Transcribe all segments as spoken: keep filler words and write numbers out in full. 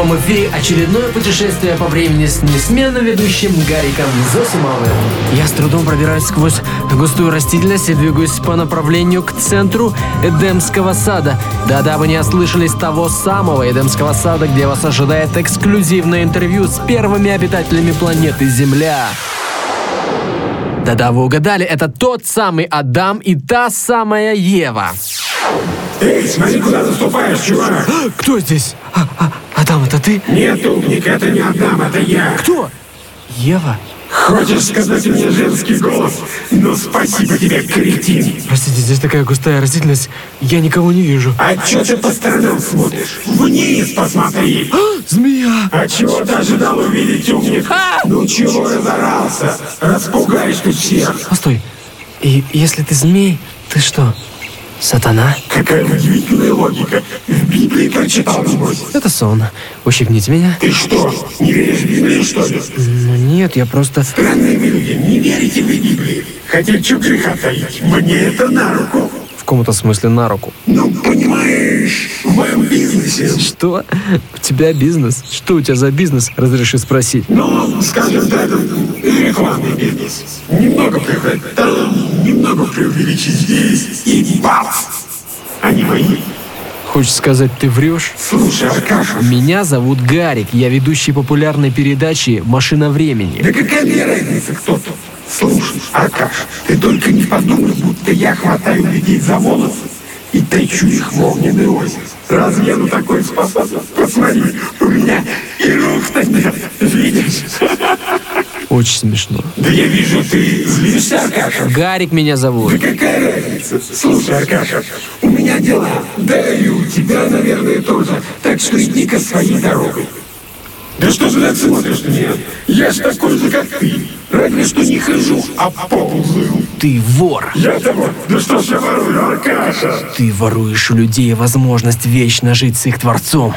прямом эфире очередное путешествие по времени с несменным ведущим Гариком Зосимовым. Я с трудом пробираюсь сквозь густую растительность и двигаюсь по направлению к центру Эдемского сада. Да-да, вы не ослышались, того самого Эдемского сада, где вас ожидает эксклюзивное интервью с первыми обитателями планеты Земля. Да-да, вы угадали, это тот самый Адам и та самая Ева. Эй, смотри, куда наступаешь, чувак! Кто здесь? А, а, Адам, это ты? Нет, умник, это не Адам, это я. Кто? Ева? Хочешь сказать мне женский голос? Ну, спасибо тебе, кретин. Простите, здесь такая густая растительность, я никого не вижу. А чё ты по сторонам смотришь? Вниз посмотри. А, змея! А чего ты ожидал увидеть, умник? А! Ну чего разорался? Распугаешь ты всех. Постой, и если ты змей, ты что, сатана? Какая удивительная логика. В Библии прочитал, небось. Это сон. Ущипните меня. Ты что, не веришь в Библию, что ли? Ну нет, я просто... Странные вы люди, не верите в Библию. Хотя чё греха таить, мне это на руку. В каком-то смысле на руку. Ну, понимаешь, в моем бизнесе. Что? У тебя бизнес? Что у тебя за бизнес, разреши спросить? Ну, скажем так, рекламный бизнес. Немного приврать там, немного преувеличить здесь, и бац! Они мои. Хочешь сказать, ты врешь? Слушай, Аркаша. Меня зовут Гарик, я ведущий популярной передачи «Машина времени». Да какая мне разница, кто тут? Слушай, Аркаша, ты только не подумай, будто я хватаю людей за волосы и тащу их в огненный озеро. Разве я на такой способен? Посмотри, у меня и рук-то нет, видишь? Очень смешно. Да я вижу, ты злишься, Аркаша. Гарик меня зовут. Да какая разница? Слушай, Аркаша, у меня дела, да и у тебя, наверное, тоже. Так что иди-ка своей дорогой. Да что же так смотришь на меня? Я ж такой же, как ты. Разве что не хожу, а ползаю. Ты вор. Я того? Да что ж я ворую, Аркаша? Ты воруешь у людей возможность вечно жить с их Творцом.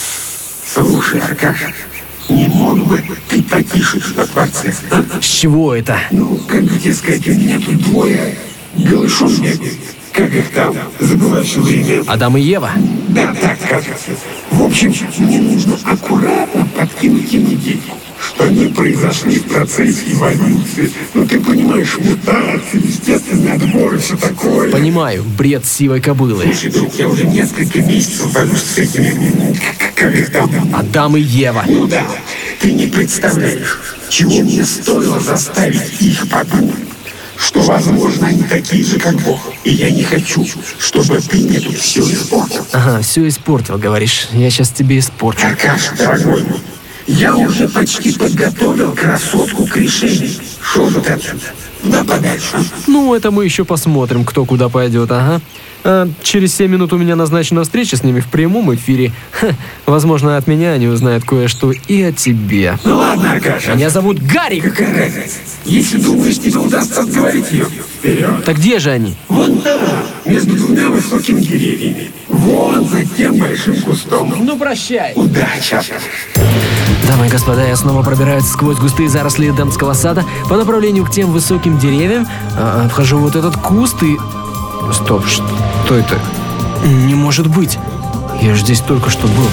Слушай, Аркаша, не мог бы ты потише на Творце, а? С чего это? Ну, как бы тебе сказать, у меня тут двое голышом бегают. Как их там? Забываю все время. Адам и Ева? Да, так кажется. В общем, мне нужно аккуратно подкинуть им идеи, что они произошли в процессе эволюции. Ну, ты понимаешь, мутации, естественный отбор и все такое. Понимаю, бред сивой кобылы. Слушай, друг, я уже несколько месяцев вожусь с этими, как, как их там? Адам и Ева. Ну да, ты не представляешь, чего мне стоило заставить их подумать, что, возможно, они такие же, как Бог. И я не хочу, чтобы ты мне тут все испортил. Ага, все испортил, говоришь. Я сейчас тебе испорчу. Аркаша, дорогой мой, я уже почти подготовил красотку к решению. Шел вот это. Да подальше. Ну, это мы еще посмотрим, кто куда пойдет, ага. А, через семь минут у меня назначена встреча с ними в прямом эфире. Ха, возможно, от меня они узнают кое-что и о тебе. Ну ладно, Аркаша. Меня зовут Гарик. Какая разница? Если думаешь, тебе удастся отговорить ее, вперед. Так где же они? Вон там, между двумя высокими деревьями. Вон за тем большим кустом. Ну, прощай. Удачи. Дамы и господа, я снова пробираюсь сквозь густые заросли Эдемского сада по направлению к тем высоким деревьям. А, обхожу вот этот куст и... Стоп, что это? Не может быть. Я же здесь только что был.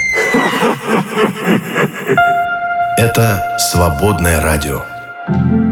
Это «Свободное радио».